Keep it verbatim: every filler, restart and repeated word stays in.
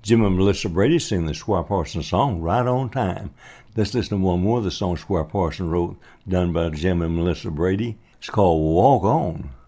Jim and Melissa Brady sing the Squire Parsons song right on time. Let's listen to one more of the songs Squire Parsons wrote, done by Jim and Melissa Brady. It's called Walk On.